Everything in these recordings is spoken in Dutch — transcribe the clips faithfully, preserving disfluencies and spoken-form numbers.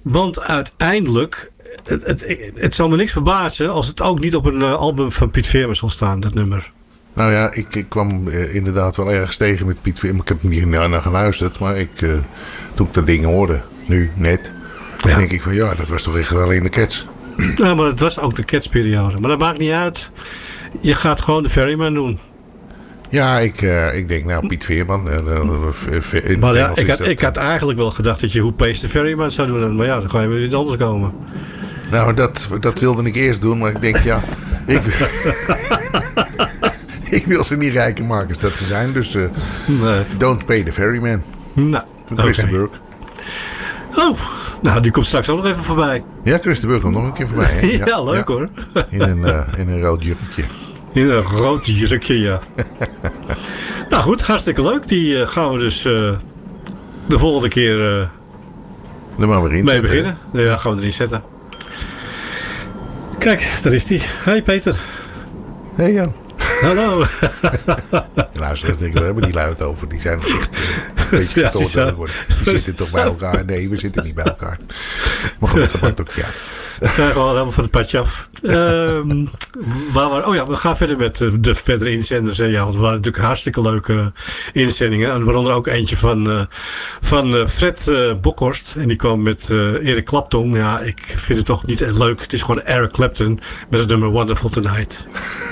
Want uiteindelijk, het, het, het zal me niks verbazen als het ook niet op een uh, album van Piet Veerman zal staan, dat nummer. Nou ja, ik, ik kwam uh, inderdaad wel ergens tegen met Piet Veerman. Ik heb er niet naar, naar geluisterd, maar ik, uh, toen ik dat ding hoorde, nu, net, dan ja. denk ik van ja, dat was toch echt alleen de Cats. Ja, maar het was ook de Cats-periode. Maar dat maakt niet uit. Je gaat gewoon de Ferryman doen. Ja, ik, uh, ik denk nou Piet Veerman. Uh, uh, maar ja, ik had, ik had eigenlijk wel gedacht dat je Who Pays the Ferryman zou doen. Maar ja, dan ga je met iets anders komen. Nou, dat, dat wilde ik eerst doen. Maar ik denk ja, ik, ik wil ze niet rijker maken als dat ze zijn. Dus uh, nee. Don't Pay the Ferryman. Nou, Chris de Burgh. Oh, nou die komt straks ook nog even voorbij. Ja, Chris de Burgh komt nog een keer voorbij. Hè? Ja, ja, leuk ja. hoor. In een, uh, in een rood jurkje. In een rood jurkje, ja. Nou goed, hartstikke leuk. Die uh, gaan we dus uh, de volgende keer uh, er maar weer in mee beginnen. Ja, ja, gaan we erin zetten. Kijk, daar is die. Hey Peter. Hey Jan. Hallo. Luister, we hebben die luid over. Die zijn echt uh, een beetje ja, gestoord aan worden. Die zitten toch bij elkaar? Nee, we zitten niet bij elkaar. Maar goed, dat maakt ook ja. We zijn gewoon helemaal van het padje af. Um, waar we, oh ja, we gaan verder met de, de verdere inzenders. Hè, ja, want we waren natuurlijk hartstikke leuke inzendingen. En waaronder ook eentje van, uh, van uh, Fred uh, Bokhorst. En die kwam met uh, Eric Clapton. Ja, ik vind het toch niet echt leuk. Het is gewoon Eric Clapton met het nummer Wonderful Tonight.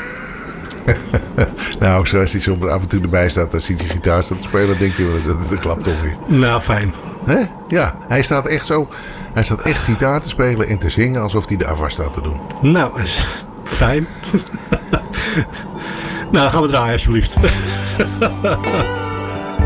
Nou, zoals hij zo af en toe erbij staat, als hij die gitaar staat te spelen, denk je wel dat het een Clapton is. Nou, fijn. Hè? Ja, hij staat echt zo... Hij staat echt gitaar te spelen en te zingen alsof hij de afwas staat te doen. Nou, fijn. Nou, gaan we draaien alsjeblieft.